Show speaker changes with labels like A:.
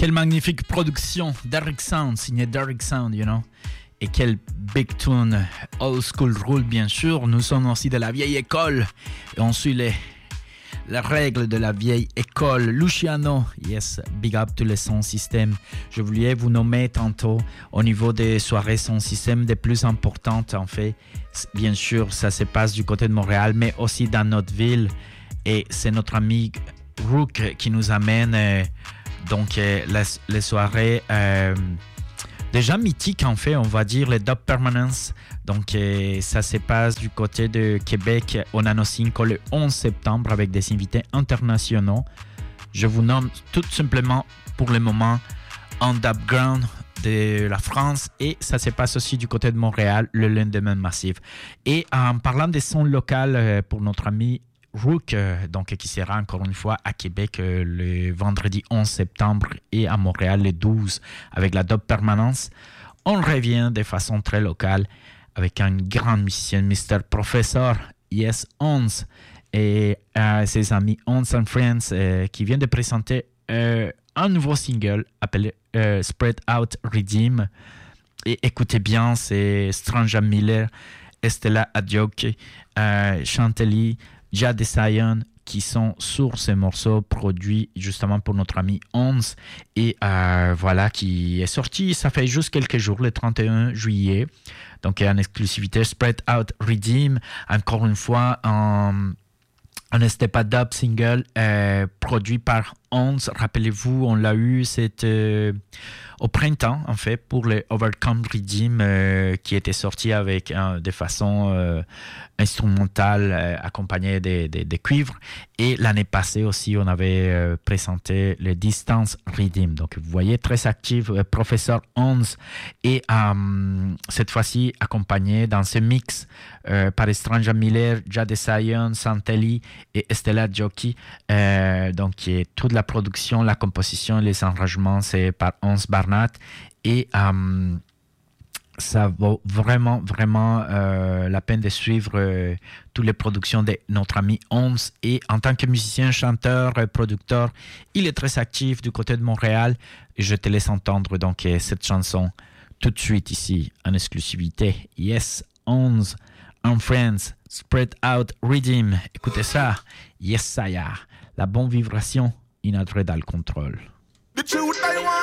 A: Quelle magnifique production, Derrick Sound, signé Derrick Sound, you know. Et quel big tune, old school rule bien sûr. Nous sommes aussi de la vieille école et on suit les règles de la vieille école. Luciano, yes, big up tous les sons système. Je voulais vous nommer tantôt au niveau des soirées son système des plus importantes en fait. Bien sûr, ça se passe du côté de Montréal, mais aussi dans notre ville. Et c'est notre ami Rook qui nous amène les soirées déjà mythiques en fait, on va dire les Dub Permanence. Donc ça se passe du côté de Québec au Nano Cinco le 11 septembre avec des invités internationaux. Je vous nomme tout simplement pour le moment en Dubground de la France et ça se passe aussi du côté de Montréal le lendemain massif. Et en parlant des sons locaux pour notre ami Rook, qui sera encore une fois à Québec le vendredi 11 septembre et à Montréal le 12 avec la Dub Permanence. On revient de façon très locale avec un grand musicien, Mr. Professor, yes, Ons, et ses amis Ons and Friends qui vient de présenter un nouveau single appelé Spread Out Redeem. Et écoutez bien, c'est Stranja Miller, Estella Adjoki, Chantelly, Jade Sion qui sont sur ces morceaux produits justement pour notre ami Ons et voilà qui est sorti, ça fait juste quelques jours, le 31 juillet, donc en exclusivité Spread Out Redeem, encore une fois un Estepa Dub single produit par Ons. Rappelez-vous, on l'a eu au printemps en fait pour le Overcome Redeem qui était sorti avec de façon instrumentale accompagnée des cuivres, et l'année passée aussi on avait présenté le Distance Redeem. Donc vous voyez, très actif Professeur Ons, et cette fois-ci accompagné dans ce mix par Stranja Miller, Jade Sion, Santelli et Estella Jockey. Donc toute la production, la composition et les arrangements c'est par Ons Barnat, et ça vaut vraiment la peine de suivre toutes les productions de notre ami Ons. Et en tant que musicien, chanteur, producteur, il est très actif du côté de Montréal, et je te laisse entendre donc cette chanson tout de suite ici en exclusivité. Yes, Ons and Friends, Spread Out Redeem. Écoutez ça. Yes, Saya. La bonne vibration, une adresse dans le contrôle.